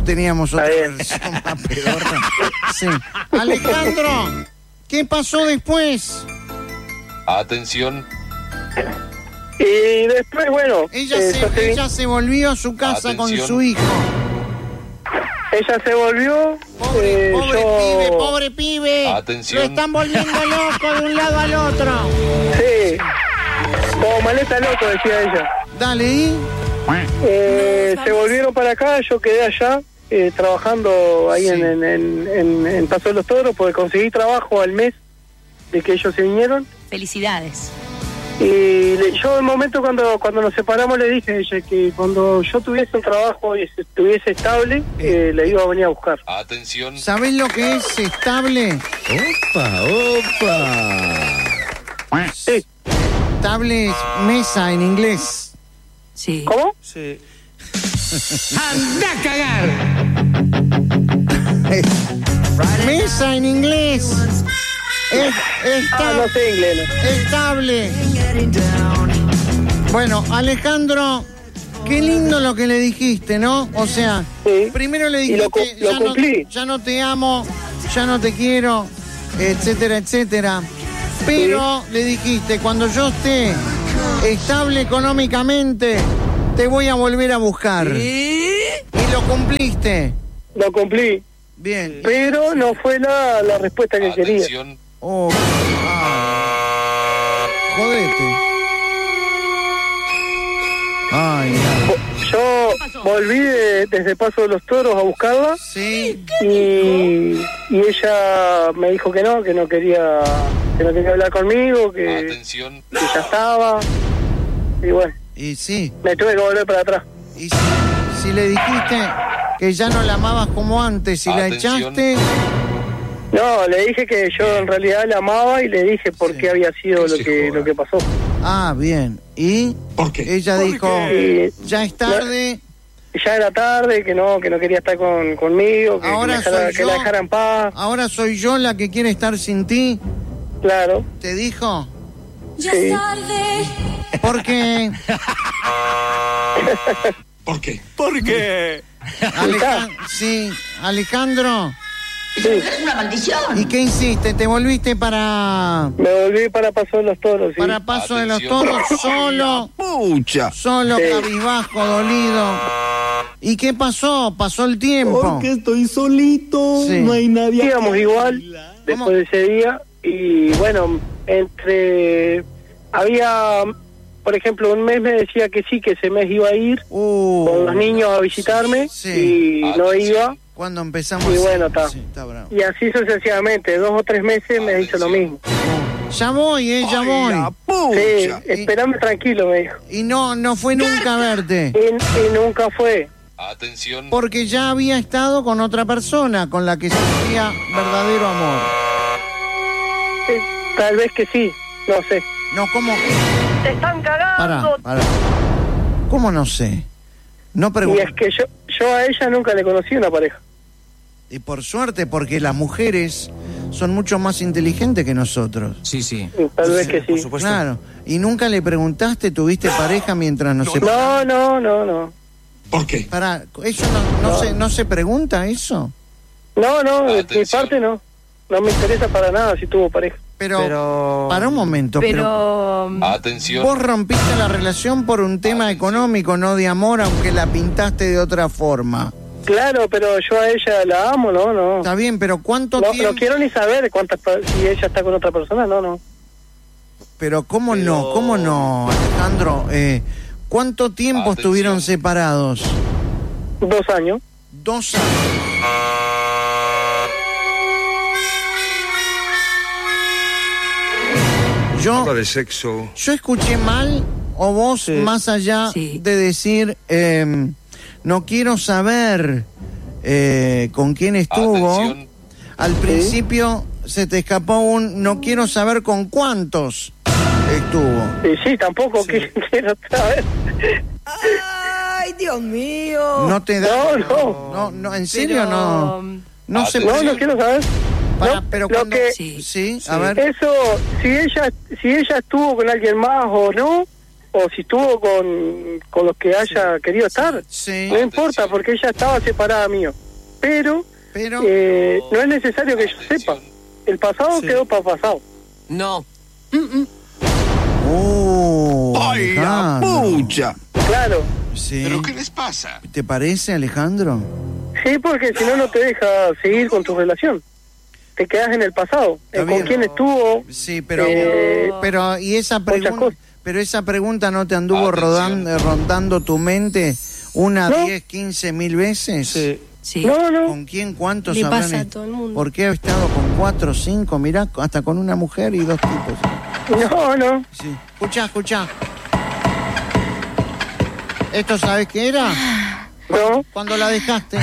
teníamos otra versión más pedorra. Sí. Alejandro, ¿qué pasó después? Atención. Y después, bueno... Ella se volvió a su casa. Atención. Con su hijo. Ella se volvió... Pobre pibe. Atención. Lo están volviendo loco de un lado al otro. Sí. Como maleta loco, decía ella. Dale, ¿y? Se volvieron para acá, yo quedé allá, trabajando ahí en Paso de los Toros, porque conseguí trabajo al mes de que ellos se vinieron. Felicidades. Y yo en el momento cuando nos separamos le dije a ella que cuando yo tuviese un trabajo y estuviese estable, le iba a venir a buscar. Atención. ¿Sabés lo que es estable? ¡Opa! Sí. Estable es mesa en inglés. Sí. ¿Cómo? Sí. ¡Anda a cagar! Mesa en inglés. No sé inglés. No. Estable. Bueno, Alejandro, qué lindo lo que le dijiste, ¿no? O sea, sí. Primero le dijiste, ya no te amo, ya no te quiero, etcétera, etcétera. Pero le dijiste, cuando yo esté estable económicamente, te voy a volver a buscar. Y lo cumpliste. Lo cumplí. Bien. Pero no fue la respuesta que Atención. quería. Oh, jodete. Ay, no. Yo volví desde Paso de los Toros a buscarla. Sí. Y ella me dijo que no quería hablar conmigo, que ya estaba. Y bueno. Y sí. Me tuve que volver para atrás. Y si le dijiste que ya no la amabas como antes y la echaste. No, le dije que yo en realidad la amaba y le dije por qué había sido lo que pasó. Ah, bien. ¿Y? ¿Por qué? Ella dijo, ya es tarde. Ya era tarde, que no quería estar conmigo, que Ahora que la dejara en paz. Ahora soy yo la que quiere estar sin ti. Claro. ¿Te dijo? Sí. ¿Por qué? ¿Por qué? ¿Por qué? Sí, Alejandro. Sí. Una maldición. ¿Y qué hiciste? ¿Te volviste para...? Me volví para Paso de los Toros, sí. Para Paso de los Toros, solo. ¡Pucha! Solo, cabizbajo, dolido. ¿Y qué pasó? Pasó el tiempo. Porque estoy solito, no hay nadie. Íbamos igual después de ese día y bueno, había, por ejemplo, un mes me decía que sí, que ese mes iba a ir con los niños a visitarme y no iba. Cuando empezamos. Y bueno, está. Sí, está bravo. Y así sucesivamente, 2 o 3 meses me hizo lo mismo. Ya voy, ya voy. Sí, esperame tranquilo, me dijo. Y no fue nunca a verte. Y nunca fue. Atención. Porque ya había estado con otra persona con la que sentía verdadero amor. Tal vez que sí, no sé. No, ¿cómo? ¡Te están cagando! Pará. ¿Cómo no sé? No pregunto. Y es que yo a ella nunca le conocí una pareja. Y por suerte, porque las mujeres son mucho más inteligentes que nosotros. Sí. Tal vez que sí. Por supuesto. Claro. ¿Y nunca le preguntaste, tuviste pareja mientras nos separamos? No. ¿Por qué? Pará, ¿eso no se pregunta eso? No, de mi parte no. No me interesa para nada si tuvo pareja. Pero para un momento. Pero atención. Vos rompiste la relación por un tema económico, no de amor, aunque la pintaste de otra forma. Claro, pero yo a ella la amo, no. Está bien, pero ¿cuánto tiempo? No quiero ni saber si ella está con otra persona, no. Pero ¿cómo no, Alejandro? ¿Cuánto tiempo estuvieron separados? 2 años. 2 años. De sexo. ¿Yo escuché mal o vos más allá de decir no quiero saber con quién estuvo? Atención. Al principio se te escapó un no quiero saber con cuántos estuvo. Sí, tampoco quiero saber. ¡ay, Dios mío! No te da. No, en serio Pero... no se No quiero saber. Pero lo cuando... que, sí, a ver. Eso, si ella estuvo con alguien más o no, o si estuvo con los que haya querido estar, Sí. no importa, porque ella estaba separada mío. Pero no es necesario que yo sepa. El pasado quedó para pasado. No. ¡Ay, la pucha! Claro. Sí. ¿Pero qué les pasa? ¿Te parece, Alejandro? Sí, porque si no, no te deja seguir con tu relación. Te quedas en el pasado. Está ¿Con bien. quién estuvo? Sí, pero y esa muchas pregunta, cosas. pero esa pregunta no te anduvo rondando tu mente una, No. 10, 15 mil veces. Sí. No. ¿Con quién? ¿Cuántos Le habrán pasa a est- todo el mundo. ¿Por qué ha estado con 4, 5? Mirá, hasta con una mujer y 2 tipos. No. Sí. Escuchá. ¿Esto sabes qué era? No. Cuando la dejaste.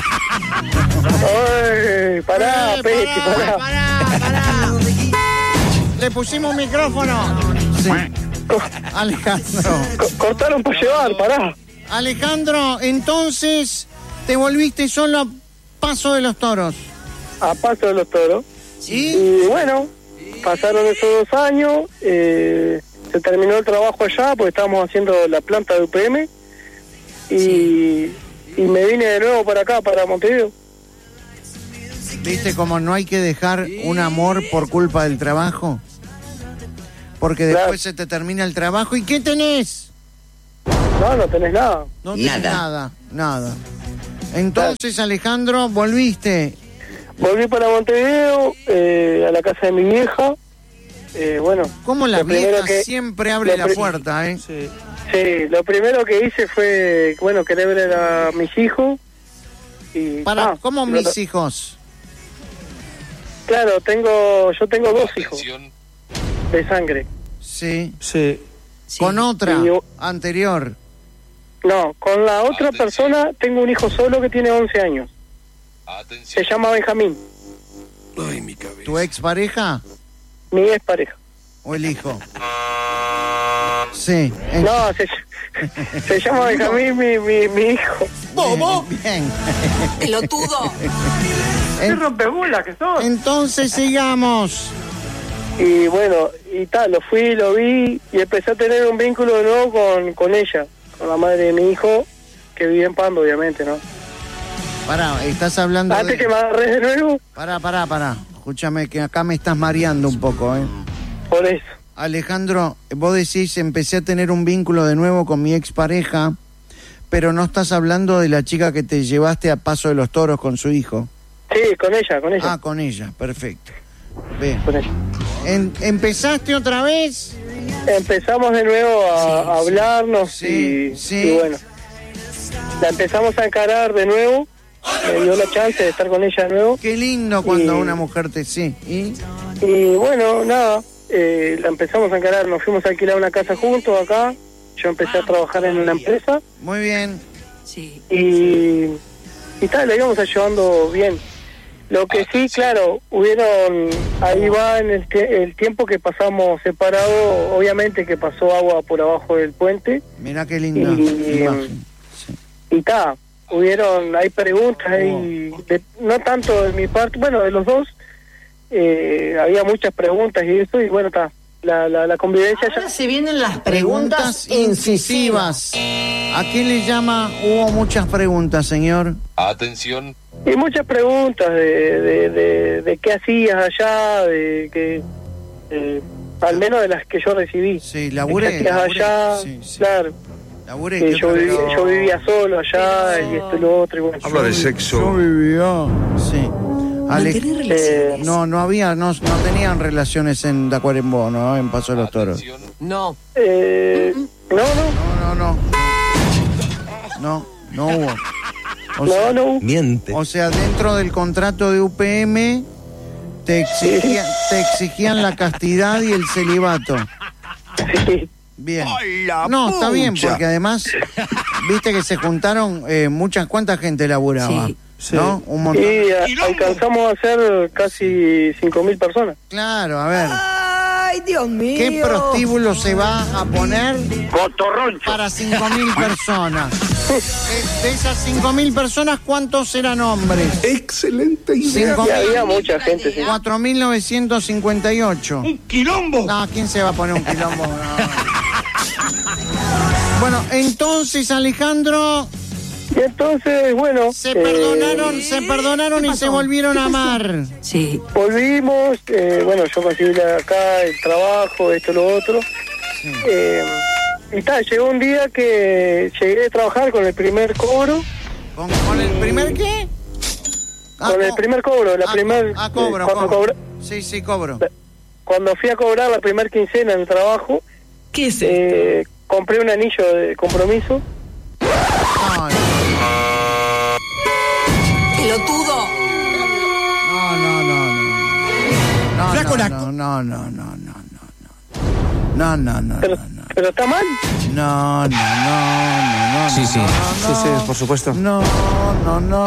Ay, pará, Peti, pará. Le pusimos micrófono. Sí. Alejandro. Cortaron por llevar, pará. Alejandro, entonces te volviste solo a Paso de los Toros. A Paso de los Toros. ¿Y? Y bueno, pasaron esos 2 años, se terminó el trabajo allá porque estábamos haciendo la planta de UPM y me vine de nuevo para acá, para Montevideo. ¿Viste cómo no hay que dejar un amor por culpa del trabajo? Porque después Claro. se te termina el trabajo. ¿Y qué tenés? No tenés nada. No tenés nada. Entonces, Alejandro, volviste. Volví para Montevideo, a la casa de mi vieja. Bueno, ¿Cómo la lo primero vieja que- siempre abre la puerta, eh? sí, lo primero que hice fue, bueno, querer ver a mis hijos. Y, ¿Cómo mis hijos? Claro, yo tengo 2 hijos Atención. de sangre. Sí. Sí. Con otra, Y yo- anterior. No, con la otra Atención. persona tengo un hijo solo que tiene 11 años. Atención. Se llama Benjamín, Ay, mi cabeza. ¿Tu expareja mi ex pareja. o el hijo? Sí. No, se llama Benjamín mi hijo. Bien. Pelotudo. ¡Qué rompebolas que sos! Entonces sigamos. Y bueno, y tal, lo fui, lo vi y empecé a tener un vínculo de nuevo con ella, con la madre de mi hijo, que vive en Pando, obviamente, ¿no? Pará, estás hablando Antes de... que me agarré de nuevo, Pará. Escúchame que acá me estás mareando un poco, ¿eh? por eso. Alejandro, vos decís, empecé a tener un vínculo de nuevo con mi expareja, pero no estás hablando de la chica que te llevaste a Paso de los Toros con su hijo. Sí, con ella. Ah, con ella, perfecto. Bien. Con ella. ¿Empezaste otra vez? Empezamos de nuevo a hablarnos Sí. y bueno, la empezamos a encarar de nuevo, me dio la chance de estar con ella de nuevo. Qué lindo cuando Y- una mujer te... Sí. ¿Y? Y bueno, nada, la empezamos a encarar, nos fuimos a alquilar una casa juntos acá, yo empecé a trabajar en una empresa Muy bien. Sí. y tal, la íbamos llevando bien. Lo que sí, claro, ahí va en el tiempo que pasamos separados, obviamente que pasó agua por abajo del puente Mirá qué linda Y- imagen. Sí. y tal, hay preguntas no tanto de mi parte, bueno, de los dos, había muchas preguntas y eso, y bueno, está, la convivencia ya... Ahora se vienen las Preguntas incisivas. ¿A qué le llama? Hubo muchas preguntas, señor. Atención. Y muchas preguntas de qué hacías allá, de que al menos de las que yo recibí. Sí, ¿Qué laburé. hacías allá? Sí, sí. Claro, Laburé. que ¿qué yo otra? vivía solo allá y esto y lo otro. Y bueno. Habla de Yo sexo. vivía. Sí. Mantener relaciones. No tenían relaciones en Tacuarembó, ¿no? En Paso de los Toros. Atención. No. No, No hubo. O sea, no. Miente. o sea, dentro del contrato de UPM te exigían la castidad y el celibato. Sí. Bien. Ay, la No, está bien, pucha. porque además, viste que se juntaron cuánta gente laburaba, Sí. ¿no? Un montón. Y alcanzamos a ser casi 5.000 personas. Claro, a ver, Ay, Dios mío. ¿qué prostíbulo se va a poner para 5.000 personas? De esas 5.000 personas, ¿cuántos eran hombres? Excelente idea. 5.000. Y había mucha gente, sí. 4.958. ¡Quilombo! No, ¿quién se va a poner un quilombo? No. Bueno, entonces, Alejandro, Y entonces, bueno... se perdonaron y se volvieron a amar. Sí. Volvimos, bueno, yo conseguí acá el trabajo, esto, lo otro. Sí. Y llegó un día que llegué a trabajar con el primer cobro. ¿Con el primer qué? Con el primer cobro, cobro. cuando Cobro. Sí, cobro. Cuando fui a cobrar la primer quincena en el trabajo, ¿Qué es esto? compré un anillo de compromiso. No, ¡Pelotudo! no. Flaco, No. ¿Pero está mal? No. Sí, sí. No, Sí, por supuesto. No. No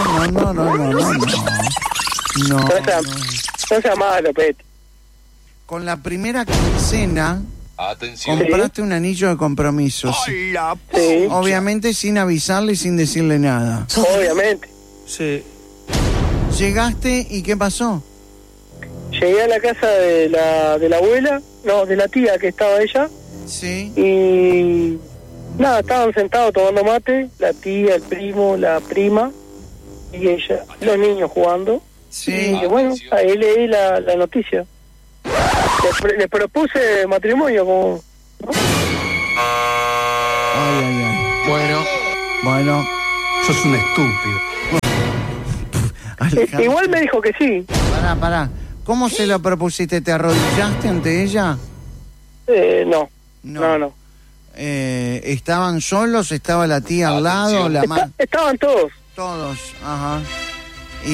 sea malo, Peti. Con la primera quincena Atención. compraste un anillo de compromiso. Sí. Sí, Obviamente sin avisarle y sin decirle nada. obviamente. Sí. Llegaste y ¿qué pasó? Llegué a la casa de la abuela, no, de la tía que estaba ella, Sí. y nada, estaban sentados tomando mate, la tía, el primo, la prima y ella, los niños jugando. Sí. Y bueno, ahí leí la noticia. Les propuse matrimonio como... ¿no? Ay. Bueno. Sos un estúpido. Alejandro. Igual me dijo que sí. Pará. ¿Cómo se lo propusiste? ¿Te arrodillaste ante ella? No. ¿Estaban solos? ¿Estaba la tía al lado? La Estaban todos. Todos, ajá.